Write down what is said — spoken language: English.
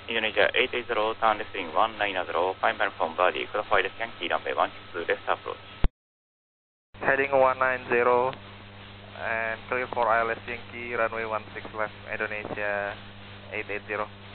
Indonesia 880, turn left in 190, 5 man from body, clarify left Yankee, runway 162, left approach. Heading 190 and clear for ILS Yankee, runway 16 left, Indonesia 880.